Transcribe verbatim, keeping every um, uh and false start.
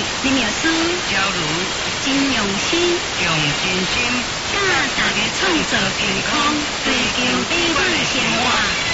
林妙书、 焦如真用心， 用真心， 教大家创造健康、追求美满的生活。